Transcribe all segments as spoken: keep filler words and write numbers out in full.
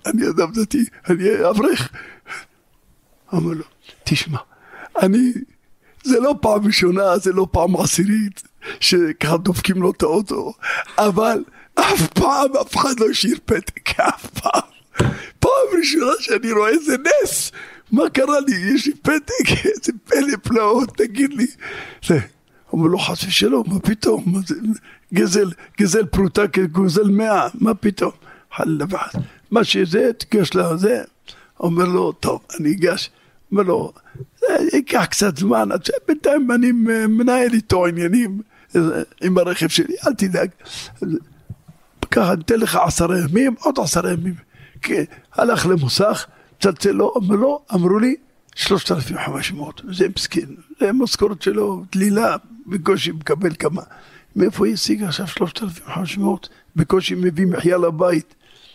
אני אדם דתי, אני אברך. אמר לו, תשמע, אני, זה לא פעם ראשונה, זה לא פעם עשירית, שככה דופקים לו את האוטו, אבל אף פעם, אף אחד לא השאיר פתק, אף פעם. פעם ראשונה שאני רואה איזה נס, מה קרה לי? יש לי פתק, איזה פלא פלאות, תגיד לי. זה, אומר לו, חס ושלום, מה פתאום? מה זה, גזל, גזל פרוטה כגוזל מאה, מה פתאום? חלה וחס. מה שזה, תיגש לה, זה. אומר לו, טוב, אני אגש. אומר לו, זה ייקח קצת זמן, בינתיים אני מנהל איתו עניינים עם הרכב שלי, אל תדאג. ככה, ניתן לך עשרה ימים, עוד עשרה ימים. כי הלך למוסך, צלצל לו, אומר לו, אמרו לי, שלושת אלפים וחמש מאות, זה מסכן, זה משכורת שלו, דלילה, בקושי מקבל כמה. מאיפה ישיג עכשיו שלושת אלפים וחמש מאות? בקושי מביא מחיה לבית.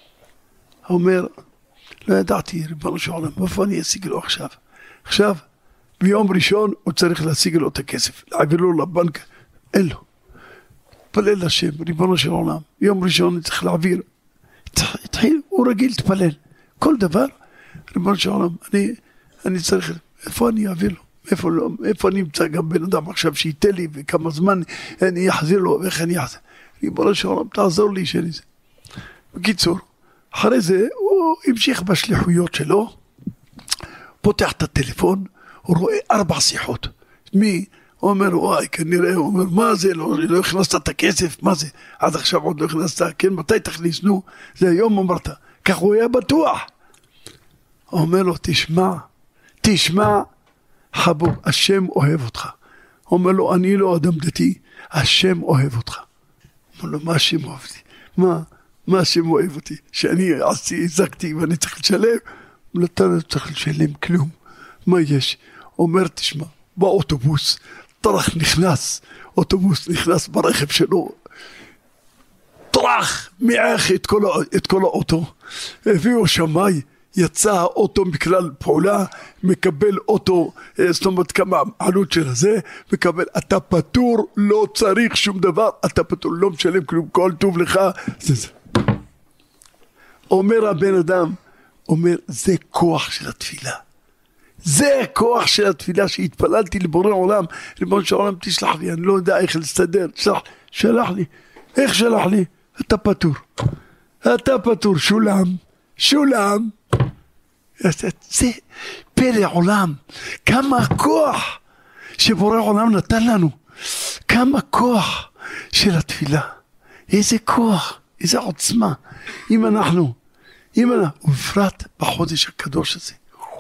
אומר, לא ידעתי, ריבונו של עולם, מאיפה אני אשיג לו עכשיו? עכשיו, ביום ראשון הוא צריך להשיג לו את הכסף, להעביר לו לבנק, אין לו. תפלל לשם, ריבונו של עולם, יום ראשון אני צריך להעביר. התחיל, הוא רגיל תפלל. כל דבר, ריבונו של עולם, אני, אני צריך, איפה אני אעביר לו? איפה, לא, איפה אני אמצא גם בן אדם עכשיו שייתן לי וכמה זמן אני אחזיר לו ואיך אני אחזיר. ריבונו של עולם, תעזור לי שאני זה. בקיצור, אחרי זה הוא המשיך בשליחויות שלו, פותח את הטלפון, הוא רואה ארבע שיחות. מי? הוא אומר, וואי, כנראה, הוא אומר, מה זה? לא, לא הכנסת את הכסף, מה זה? עד עכשיו עוד לא הכנסת, כן, מתי תכניס? נו, זה היום אמרת, כך הוא היה בטוח. הוא אומר לו, תשמע, תשמע, חבוב, השם אוהב אותך. הוא אומר לו, אני לא אדם דתי, השם אוהב אותך. הוא אומר לו, מה השם אוהב אותי? מה? מה השם אוהב אותי? שאני עשיתי, הזקתי ואני צריך לשלם? אתה לא צריך לשלם כלום. מה יש? אומר, תשמע, באוטובוס, טרח נכנס, אוטובוס נכנס ברכב שלו, טרח, מיעך את כל, את כל האוטו, הביאו שמאי, יצא האוטו מכלל פעולה, מקבל אוטו, זאת אומרת כמה עלות של זה, מקבל, אתה פטור, לא צריך שום דבר, אתה פטור, לא משלם כלום, כל טוב לך, זה זה. אומר הבן אדם, אומר, זה כוח של התפילה. זה כוח של התפילה שהתפללתי לבורא עולם, ריבונו של עולם תשלח לי, אני לא יודע איך להסתדר, שלח, שלח לי, איך שלח לי? אתה פטור, אתה פטור, שולם, שולם, זה פלא עולם, כמה כוח שבורא עולם נתן לנו, כמה כוח של התפילה, איזה כוח, איזה עוצמה, אם אנחנו, אם אנחנו, ובפרט בחודש הקדוש הזה,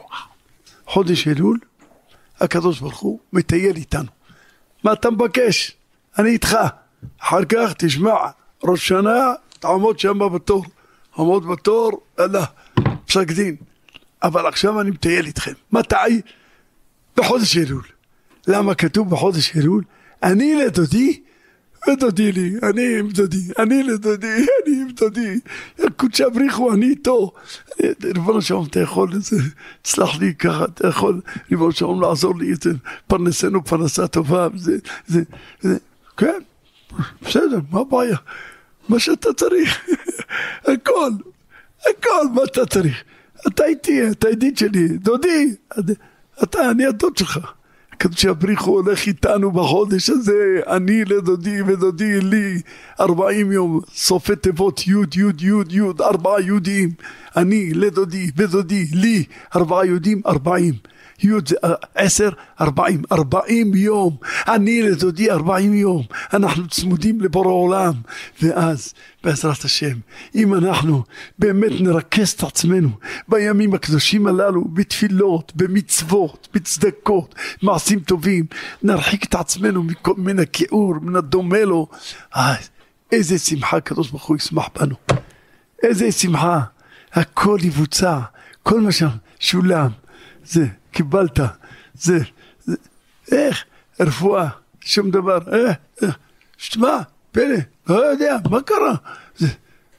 חודש אלול, הקדוש ברוך הוא מטייל איתנו. מה אתה מבקש? אני איתך. אחר כך תשמע, ראש שנה, תעמוד שם בתור. עמוד בתור, אללה, פסק דין. אבל עכשיו אני מטייל איתכם. מתי? בחודש אלול. למה כתוב בחודש אלול? אני לדודי, ודודי לי, אני עם דודי, אני לדודי, אני עם דודי, קודשי בריחו, אני איתו. ריבונו של עולם, אתה יכול, תסלח לי ככה, אתה יכול, ריבונו של עולם, לעזור לי, פרנסנו פרנסה טובה, זה, זה, זה, כן, בסדר, מה הבעיה? מה שאתה צריך, הכל, הכל, מה אתה צריך? אתה איתי, אתה ידיד שלי, דודי, אתה, אני הדוד שלך. קדושי הבריחו הולך איתנו בחודש הזה, אני לדודי ודודי לי, ארבעים יום, סופי תיבות יוד יוד יוד יוד, ארבעה יהודים, אני לדודי ודודי לי, ארבעה יהודים, ארבעים, יוד זה עשר, ארבעים, ארבעים יום, אני לדודי ארבעים יום, אנחנו צמודים לבורא עולם, ואז בעזרת השם, אם אנחנו באמת נרכז את עצמנו בימים הקדושים הללו, בתפילות, במצוות, בצדקות, מעשים טובים, נרחיק את עצמנו מן הכיעור, מן הדומה לו, איזה שמחה הקדוש ברוך הוא ישמח בנו, איזה שמחה, הכל יבוצע, כל מה שולם, זה, קיבלת, זה, זה, איך, רפואה, שום דבר, אה, אה, שתמה, פלא, לא יודע, מה קרה? זה,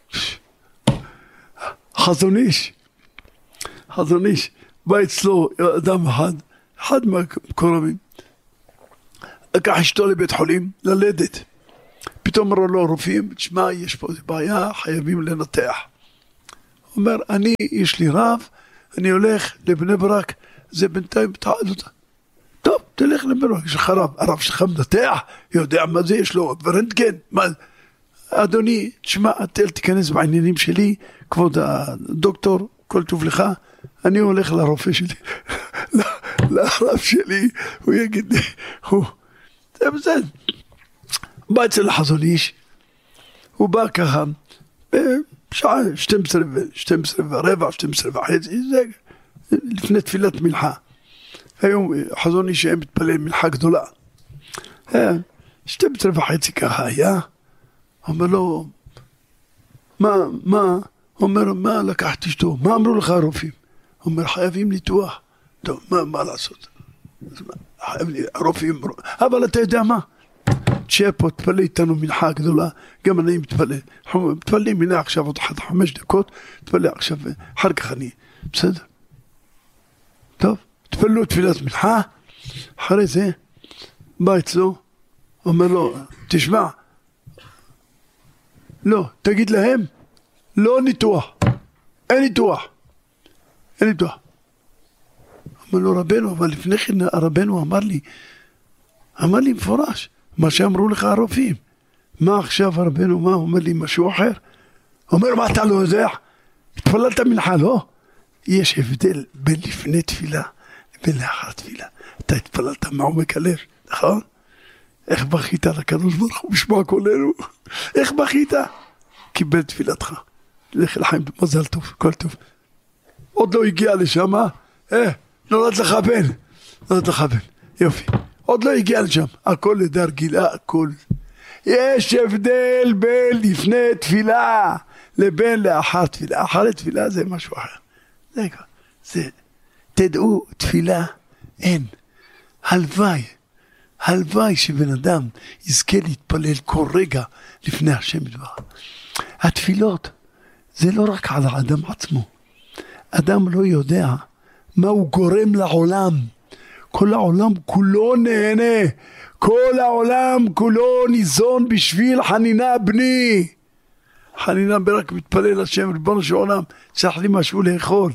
חזון איש, חזון איש, בא אצלו אדם אחד, אחד מהקורבים, לקח אשתו לבית חולים, ללדת, פתאום אמרו לו רופאים, תשמע, יש פה בעיה, חייבים לנתח. אומר, אני, יש לי רב, אני הולך לבני ברק, זה בינתיים בתעד אותה. טוב, תלך לבני ברק, יש לך רב, הרב שלך מנתח, יודע מה זה, יש לו רנטגן, מה... אדוני, תשמע, אל תיכנס בעניינים שלי, כבוד הדוקטור, כל טוב לך, אני הולך לרופא שלי, לרב שלי, הוא יגיד לי, הוא, זה בסדר. בא אצל החזון איש, הוא בא ככה, בשעה שתים עשרה ורבע, שתים עשרה וחצי, זה לפני תפילת מלחה. היום חזון איש היה מתפלל מלחה גדולה. שתים עשרה וחצי ככה היה, אומר לו, מה, מה, אומר, מה לקחת אשתו? מה אמרו לך הרופאים? אומר, חייבים ניתוח. טוב, מה, מה לעשות? הרופאים, אבל אתה יודע מה? תשאר פה, תפלל איתנו מנחה גדולה, גם אני מתפלל. אנחנו מתפללים מנה עכשיו עוד אחת חמש דקות, תפלל עכשיו, אחר כך אני, בסדר? טוב, תפללו תפילת מנחה, אחרי זה, בא אצלו, אומר לו, תשמע, לא, תגיד להם, לא ניתוח, אין ניתוח, אין ניתוח. אמר לו רבנו, אבל לפני כן הרבנו אמר לי, אמר לי מפורש, מה שאמרו לך הרופאים. מה עכשיו הרבנו, מה? אומר לי משהו אחר. אומר, מה אתה לא יודע? התפללת מנחה, לא? יש הבדל בין לפני תפילה לבין לאחר תפילה. אתה התפללת מעומק הלב, נכון? איך בכית לקדוש ברוך הוא בשמע קולנו? איך בכית? קיבל תפילתך. לך לחיים במזל טוב, כל טוב. עוד לא הגיע לשם, אה? נולד לך בן. נולד לך בן. יופי. עוד לא הגיע לשם. הכל לדר גילה, הכל. יש הבדל בין לפני תפילה לבין לאחר תפילה. אחר תפילה זה משהו אחר. זה, זה, תדעו, תפילה אין. הלוואי. הלוואי שבן אדם יזכה להתפלל כל רגע לפני השם יתברך. התפילות זה לא רק על האדם עצמו. אדם לא יודע מה הוא גורם לעולם. כל העולם כולו נהנה. כל העולם כולו ניזון בשביל חנינה בני. חנינה ברק מתפלל השם, ריבונו של עולם, צריך לי משהו לאכול.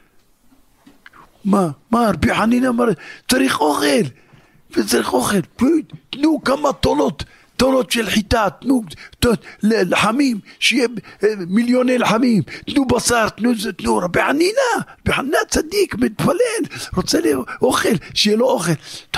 מה? מה? רבי חנינה אמר, צריך אוכל. וצריך אוכל, תנו כמה טונות, טונות של חיטה, תנו לחמים, שיהיה מיליוני לחמים, תנו בשר, תנו זה, תנו רבי חנינה, רבי חנינה צדיק, מתפלל, רוצה לאוכל, שיהיה לו אוכל.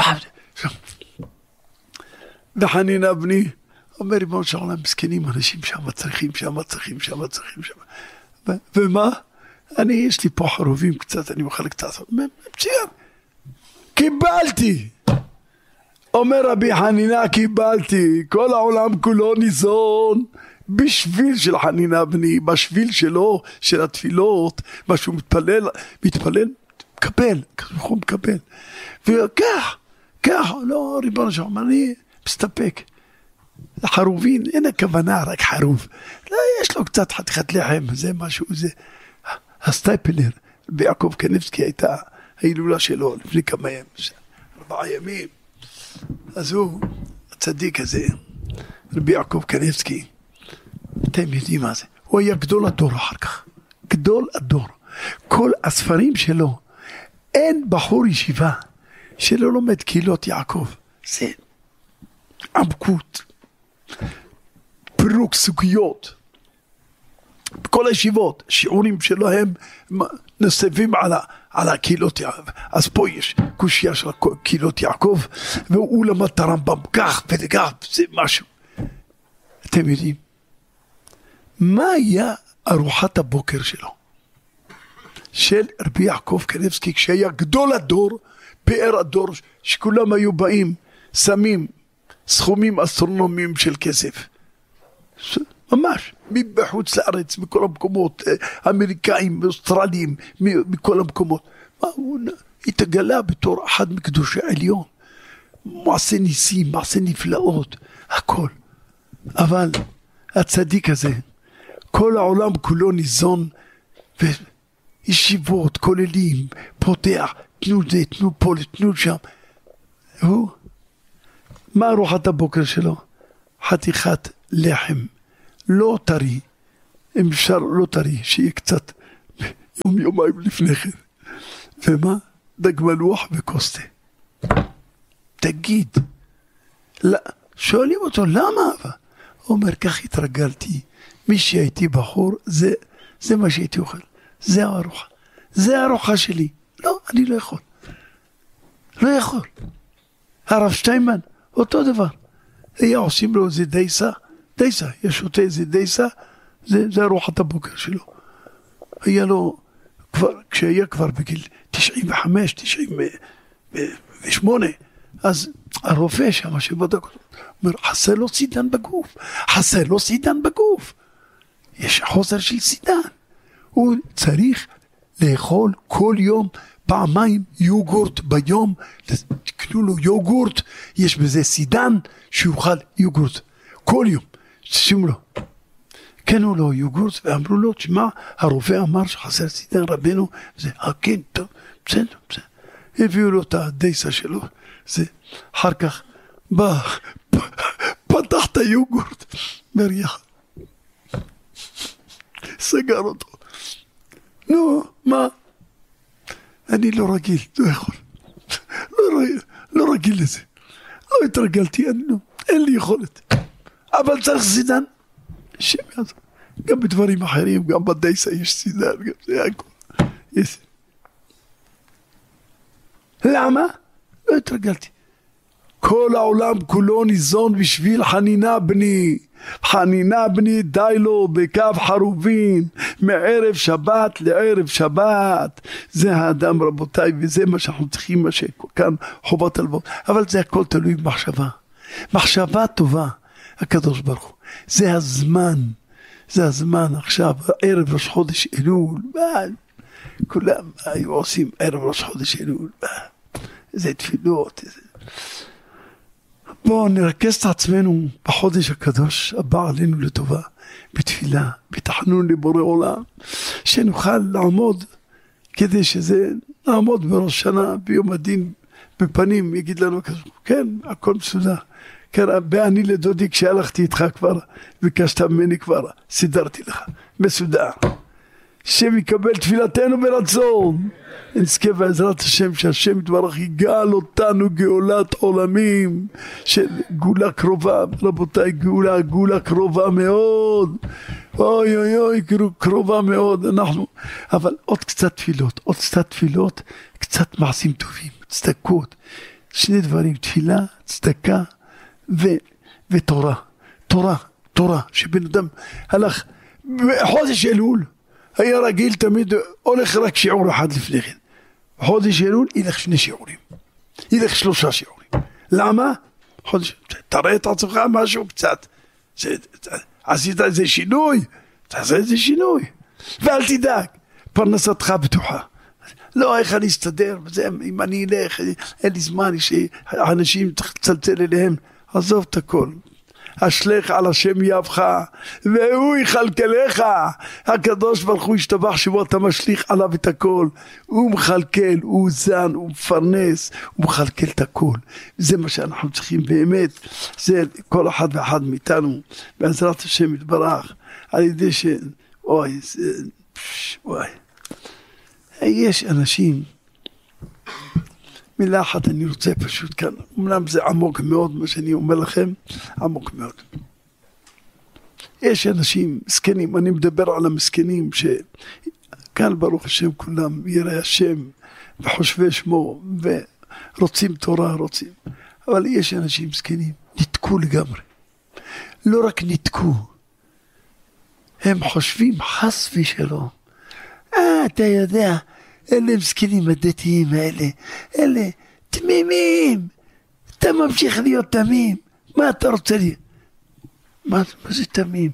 וחנינה בני, אומר ריבונו של עולם, מסכנים אנשים שם צריכים, שם צריכים, שם צריכים, שם. ומה? אני, יש לי פה חרובים קצת, אני אוכל קצת, מצוין, קיבלתי. אומר רבי חנינה, קיבלתי, כל העולם כולו ניזון בשביל של חנינה בני, בשביל שלו, של התפילות, מה שהוא מתפלל, מתפלל, מקבל, הוא מקבל. וכך, כך, לא ריבונו של עולם, אני מסתפק. חרובין, אין הכוונה רק חרוב. לא, יש לו קצת חתיכת לחם, זה משהו, זה. הסטייפלר, ביעקב קניבסקי הייתה ההילולה שלו לפני כמה ימים, ארבעה ימים. אז הוא, הצדיק הזה, רבי יעקב קניבסקי, אתם יודעים מה זה, הוא היה גדול הדור אחר כך, גדול הדור. כל הספרים שלו, אין בחור ישיבה שלא לומד קהילות יעקב. זה עמקות, פירוק סוגיות. בכל הישיבות, שיעורים שלהם נסבים על, על הקהילות יעקב. אז פה יש קושיה של קהילות יעקב, והוא למד את הרמב"ם כך וכך, זה משהו. אתם יודעים, מה היה ארוחת הבוקר שלו? של רבי יעקב קניבסקי, כשהיה גדול הדור, פאר הדור, שכולם היו באים, שמים סכומים אסטרונומיים של כסף. ממש, מבחוץ לארץ, מכל המקומות, אמריקאים, אוסטרליים, מכל המקומות. מה, הוא התגלה בתור אחד מקדושי העליון. מעשה ניסים, מעשה נפלאות, הכל. אבל הצדיק הזה, כל העולם כולו ניזון, וישיבות, כוללים, פותח, תנו זה, תנו פה, תנו שם. הוא, מה ארוחת הבוקר שלו? חתיכת לחם. לא טרי, אם אפשר לא טרי, שיהיה קצת יום יומיים לפני כן. ומה? דג מלוח וכוס תה. תגיד, לא, שואלים אותו, למה אבא? הוא אומר, כך התרגלתי, מי שהייתי בחור, זה, זה מה שהייתי אוכל, זה הארוחה, זה הארוחה שלי. לא, אני לא יכול. לא יכול. הרב שטיינמן, אותו דבר. היה עושים לו איזה דייסה, דייסה, יש שותה איזה דייסה, זה, זה ארוחת הבוקר שלו. היה לו, כבר, כשהיה כבר בגיל תשעים וחמש, תשעים ושמונה, אז הרופא שם שבדק אותו, אומר, חסר לו סידן בגוף, חסר לו סידן בגוף. יש חוסר של סידן. הוא צריך לאכול כל יום פעמיים יוגורט ביום, תקנו לו יוגורט, יש בזה סידן שיוכל יוגורט כל יום, שימו לו. קנו לו יוגורט ואמרו לו, תשמע, הרופא אמר שחסר סידן רבנו, זה, אה כן, טוב, בסדר, בסדר. הביאו לו את הדייסה שלו, זה, אחר כך, בא, פתח את היוגורט, מריח, סגר אותו. נו, מה? אני לא רגיל, לא יכול. לא רגיל, לא רגיל לזה. לא התרגלתי, אני לא, אין לי יכולת. אבל צריך סידן. שם יעזור. גם בדברים אחרים, גם בדייסה יש סידן, גם זה הכל. יש. למה? לא התרגלתי. כל העולם כולו ניזון בשביל חנינה בני. חנינה בני די לו בקו חרובין מערב שבת לערב שבת. זה האדם רבותיי, וזה מה שאנחנו צריכים, מה שכאן חובת הלוות. אבל זה הכל תלוי במחשבה. מחשבה טובה, הקדוש ברוך הוא. זה הזמן, זה הזמן עכשיו, ערב ראש חודש אלול, כולם היו עושים ערב ראש חודש אלול, זה תפילות, זה... בואו נרכז את עצמנו בחודש הקדוש הבא עלינו לטובה, בתפילה, בתחנון לבורא עולם, שנוכל לעמוד כדי שזה נעמוד בראש שנה ביום הדין בפנים, יגיד לנו כזה, כן, הכל מסודר. כן, ואני לדודי כשהלכתי איתך כבר, ביקשת ממני כבר, סידרתי לך, מסודר. השם יקבל תפילתנו ברצון. נזכה בעזרת השם שהשם יתברך יגאל אותנו גאולת עולמים של גאולה קרובה. רבותיי, גאולה, גאולה קרובה מאוד. אוי אוי אוי, קרובה מאוד. אנחנו, אבל עוד קצת תפילות, עוד קצת תפילות, קצת מעשים טובים, צדקות. שני דברים, תפילה, צדקה ו, ותורה. תורה, תורה, שבן אדם הלך בחודש אלול. היה רגיל תמיד, הולך רק שיעור אחד לפני כן. חודש אלול, ילך שני שיעורים. ילך שלושה שיעורים. למה? חודש, תראה את עצמך משהו קצת. זה, עשית איזה שינוי, תעשה איזה שינוי. ואל תדאג, פרנסתך בטוחה. לא, איך אני אסתדר, וזה, אם אני אלך, אין לי זמן, שאנשים צריך לצלצל אליהם, עזוב את הכל. אשלך על השם יבך והוא יכלכלך. הקדוש ברוך הוא ישתבח שבו אתה משליך עליו את הכל, הוא מחלקל, הוא זן, הוא מפרנס, הוא מחלקל את הכל. זה מה שאנחנו צריכים באמת, זה כל אחד ואחד מאיתנו בעזרת השם יתברך, על ידי ש... אוי, זה... וואי, יש אנשים, מילה אחת אני רוצה פשוט כאן, אמנם זה עמוק מאוד מה שאני אומר לכם, עמוק מאוד. יש אנשים מסכנים, אני מדבר על המסכנים שכאן ברוך השם כולם ירא השם וחושבי שמו ורוצים תורה, רוצים. אבל יש אנשים מסכנים, נתקו לגמרי. לא רק נתקו, הם חושבים חס ושלום. אה, אתה יודע, אלה מסכנים הדתיים האלה, אלה תמימים, אתה ממשיך להיות תמים, מה אתה רוצה לי? מה, מה זה תמים?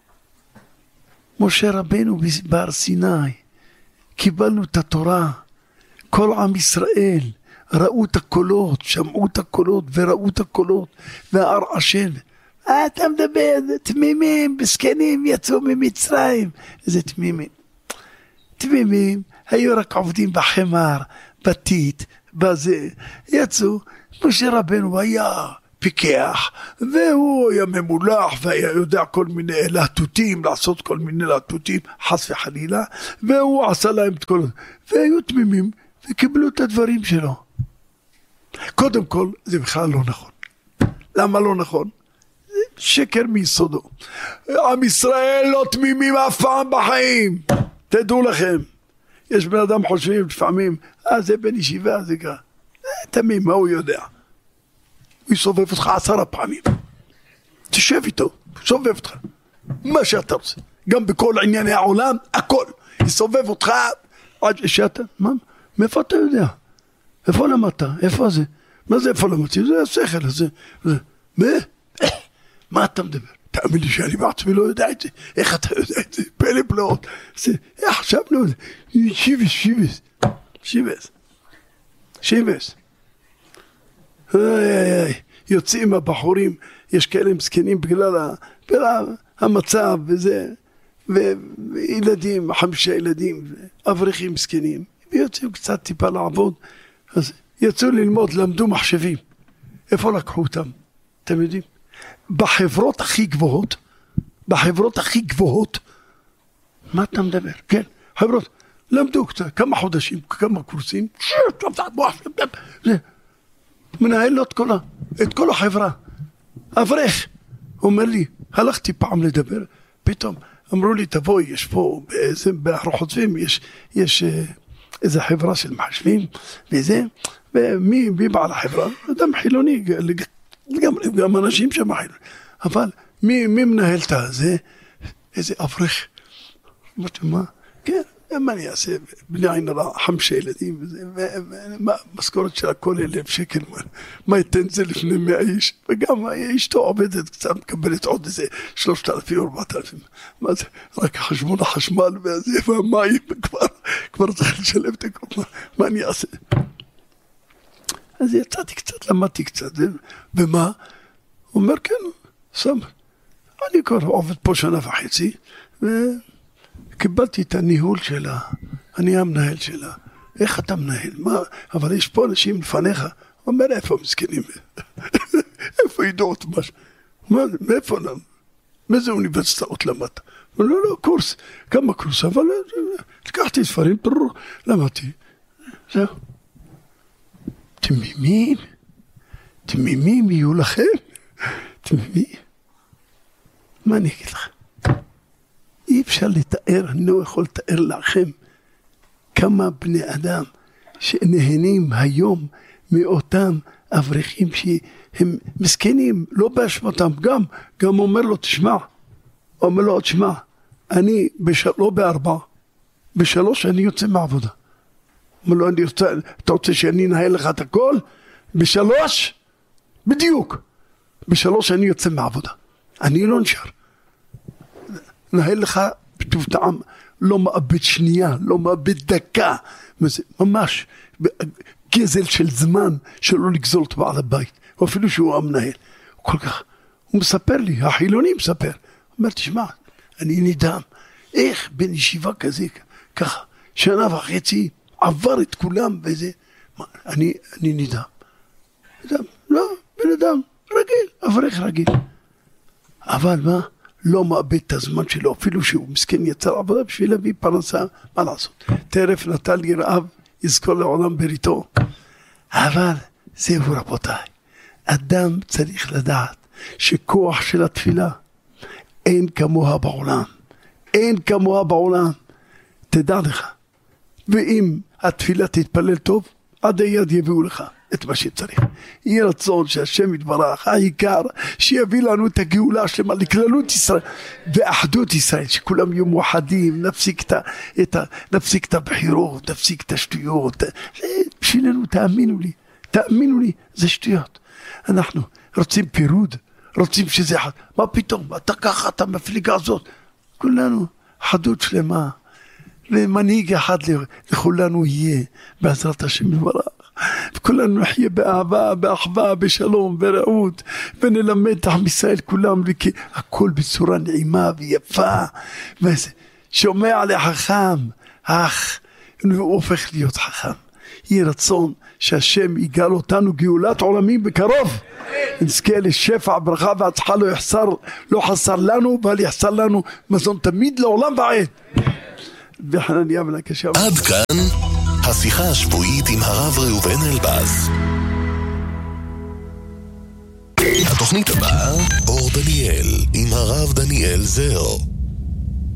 משה רבנו בהר סיני, קיבלנו את התורה, כל עם ישראל ראו את הקולות, שמעו את הקולות וראו את הקולות, והר עשן. אה, אתה מדבר, תמימים, מסכנים, יצאו ממצרים, איזה תמימים. תמימים, היו רק עובדים בחמר, בתית, בזה, יצאו, משה רבנו היה פיקח, והוא היה ממולח והיה יודע כל מיני להטוטים, לעשות כל מיני להטוטים, חס וחלילה, והוא עשה להם את כל זה, והיו תמימים וקיבלו את הדברים שלו. קודם כל זה בכלל לא נכון. למה לא נכון? זה שקר מיסודו. עם ישראל לא תמימים אף פעם בחיים, תדעו לכם. יש בן אדם חושבים לפעמים, אה זה בן ישיבה, זה ככה, תמים, מה הוא יודע? הוא יסובב אותך עשרה פעמים, תשב איתו, סובב אותך, מה שאתה רוצה, גם בכל ענייני העולם, הכל, יסובב אותך עד שאתה, מה? מאיפה אתה יודע? איפה למדת? איפה זה? מה זה איפה למדתי? זה השכל הזה, מה? מה אתה מדבר? תאמין לי שאני בעצמי לא יודע את זה, איך אתה יודע את זה? פלא פלאות, איך חשבנו את זה? שיבס, שיבס, שיבס, שיבס. איי איי איי, יוצאים הבחורים, יש כאלה מסכנים בגלל המצב וזה, וילדים, חמישה ילדים, אברכים מסכנים, ויוצאים קצת טיפה לעבוד, אז יצאו ללמוד, למדו מחשבים. איפה לקחו אותם? אתם יודעים? בחברות הכי גבוהות, בחברות הכי גבוהות, מה אתה מדבר? כן, חברות, למדו קצת, כמה חודשים, כמה קורסים, מנהל לו את כל, את כל החברה. אברך, אומר לי, הלכתי פעם לדבר, פתאום אמרו לי, תבואי, יש פה, באיזה, באחר חוצבים, יש, יש איזה חברה של מחשבים, וזה, ומי, מי בעל החברה? אדם חילוני, גם, גם אנשים שם חילוני, אבל מי, מי מנהל את זה? איזה אברך. אמרתי, מה? כן. מה אני אעשה? בני עין רע, חמישה ילדים, משכורת של הכל אלף שקל, מה ייתן זה לפני מאה איש? וגם אשתו עובדת קצת, מקבלת עוד איזה שלושת אלפים, ארבעת אלפים. מה זה? רק חשבון החשמל והזה, והמים, כבר צריך לשלם את הכל, מה אני אעשה? אז יצאתי קצת, למדתי קצת, ומה? הוא אומר, כן, שם, אני כבר עובד פה שנה וחצי, ו... קיבלתי את הניהול שלה, אני המנהל שלה. איך אתה מנהל? מה? אבל יש פה אנשים לפניך. הוא אומר, איפה מסכנים? איפה ידעו את משהו? מה, מאיפה למה? מאיזה אוניברסיטאות למדת? לא, לא, קורס. כמה קורס? אבל לקחתי ספרים, למדתי. זהו. תמימים? תמימים יהיו לכם? תמימים? מה אני אגיד לך? אי אפשר לתאר, אני לא יכול לתאר לכם כמה בני אדם שנהנים היום מאותם אברכים שהם מסכנים, לא באשמתם, גם, גם אומר לו תשמע, אומר לו תשמע, אני בשל, לא בארבע, בשלוש אני יוצא מעבודה. אומר לו, אני רוצה, אתה רוצה שאני אנהל לך את הכל? בשלוש? בדיוק. בשלוש אני יוצא מעבודה. אני לא נשאר. נהל לך בטוב טעם, לא מאבד שנייה, לא מאבד דקה, ממש גזל של זמן שלא לגזול אותו בעל הבית, או אפילו שהוא המנהל. כל כך, הוא מספר לי, החילוני מספר, הוא אומר, תשמע, אני נדהם, איך בן ישיבה כזה, ככה, שנה וחצי, עבר את כולם וזה, אני, אני נדהם. נדהם, לא, בן אדם, רגיל, אברך רגיל. אבל מה? לא מאבד את הזמן שלו, אפילו שהוא מסכן יצר עבודה בשביל להביא פרנסה, מה לעשות? טרף נטל ירעב, יזכור לעולם בריתו. אבל זהו רבותיי, אדם צריך לדעת שכוח של התפילה אין כמוה בעולם, אין כמוה בעולם, תדע לך. ואם התפילה תתפלל טוב, עד היד יביאו לך את מה שצריך. יהיה רצון שהשם יתברך, העיקר שיביא לנו את הגאולה השלמה לכללות ישראל ואחדות ישראל, שכולם יהיו מואחדים, נפסיק את, את, נפסיק את הבחירות, נפסיק את השטויות. בשבילנו, תאמינו לי, תאמינו לי, זה שטויות. אנחנו רוצים פירוד, רוצים שזה אחד. מה פתאום? אתה ככה, אתה מפליגה הזאת. כולנו אחדות שלמה. ומנהיג אחד לכולנו יהיה בעזרת השם יתברך, וכולנו נחיה באהבה, באחווה, בשלום, ברעות, ונלמד את עם ישראל כולם, הכל בצורה נעימה ויפה, ושומע לחכם, אך הוא הופך להיות חכם. יהיה רצון שהשם יגאל אותנו גאולת עולמים בקרוב, נזכה לשפע, ברכה והצלחה לא יחסר, לא חסר לנו, אבל יחסר לנו מזון תמיד לעולם ועד. בחנניה ולקשה. עד כאן השיחה השבועית עם הרב ראובן אלבז. התוכנית הבאה, אור דניאל, עם הרב דניאל זר.